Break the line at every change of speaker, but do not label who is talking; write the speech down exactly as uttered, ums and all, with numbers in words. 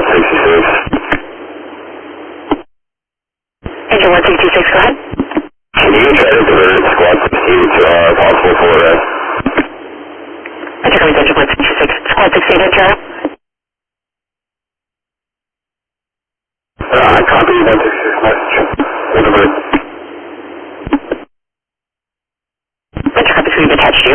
sixty-six.
Engine one sixty-six, go ahead.
Can you try to divert squad sixteen to uh, possible for arrest?
Enter coming engine one sixty-six. Squad sixteen, enter.
Uh, I copy one sixty-six message. We'll divert.